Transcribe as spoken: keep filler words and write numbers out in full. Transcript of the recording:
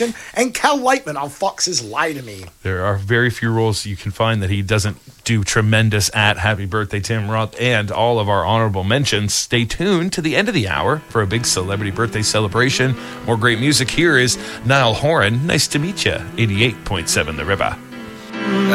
And Cal Lightman on Fox's Lie to Me. There are very few roles you can find that he doesn't do tremendous at. Happy birthday, Tim Roth, and all of our honorable mentions. Stay tuned to the end of the hour for a big celebrity birthday celebration. More great music. Here is Niall Horan. Nice to meet you. eighty-eight point seven The River.